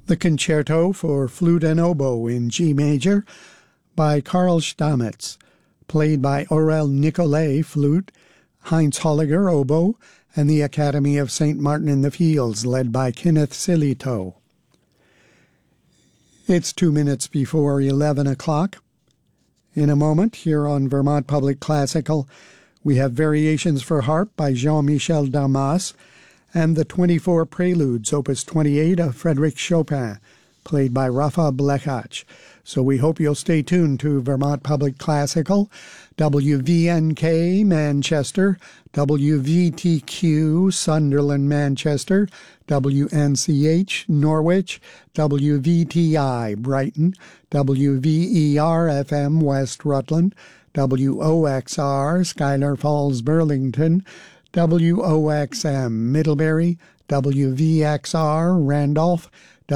The Concerto for Flute and Oboe in G major by Karl Stamitz, played by Aurel Nicolet, flute, Heinz Holliger, oboe, and the Academy of St. Martin in the Fields, led by Kenneth Silito. It's 2 minutes before 11 o'clock. In a moment, here on Vermont Public Classical, we have Variations for Harp by Jean-Michel Damas and the 24 Preludes, Opus 28 of Frédéric Chopin, played by Rafa Blechach. So we hope you'll stay tuned to Vermont Public Classical, WVNK Manchester, WVTQ Sunderland Manchester, WNCH Norwich, WVTI Brighton, WVER FM West Rutland, WOXR Schuyler Falls Burlington, WOXM Middlebury, WVXR Randolph,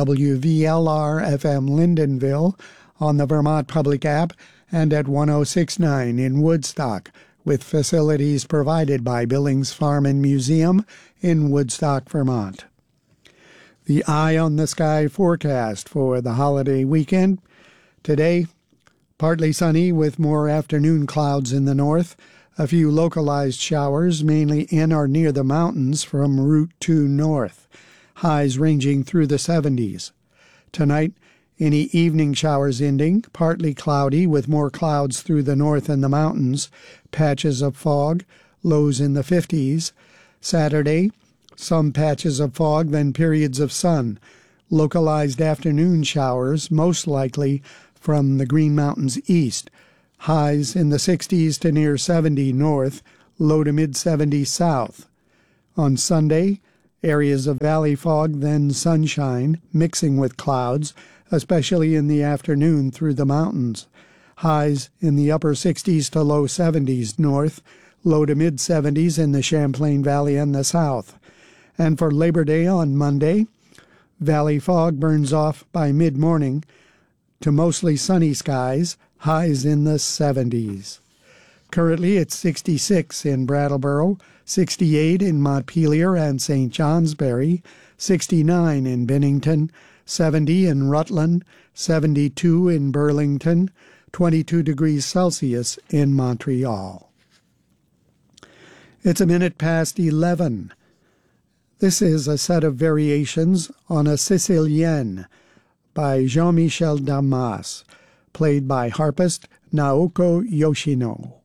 WVLR FM Lyndonville, on the Vermont Public app, and at 1069 in Woodstock, with facilities provided by Billings Farm and Museum in Woodstock, Vermont. The Eye on the Sky forecast for the holiday weekend. Today, partly sunny with more afternoon clouds in the north, a few localized showers, mainly in or near the mountains from Route 2 north, highs ranging through the 70s. Tonight, any evening showers ending, partly cloudy with more clouds through the north and the mountains, patches of fog, lows in the 50s. Saturday, some patches of fog, then periods of sun, localized afternoon showers, most likely from the Green Mountains east, highs in the 60s to near 70 north, low to mid-70s south. On Sunday, areas of valley fog, then sunshine, mixing with clouds, especially in the afternoon through the mountains. Highs in the upper 60s to low 70s north, low to mid-70s in the Champlain Valley and the south. And for Labor Day on Monday, valley fog burns off by mid-morning to mostly sunny skies, highs in the 70s. Currently, it's 66 in Brattleboro, 68 in Montpelier and St. Johnsbury, 69 in Bennington, 70 in Rutland, 72 in Burlington, 22 degrees Celsius in Montreal. It's a minute past 11. This is a set of variations on a Sicilienne by Jean-Michel Damas, played by harpist Naoko Yoshino.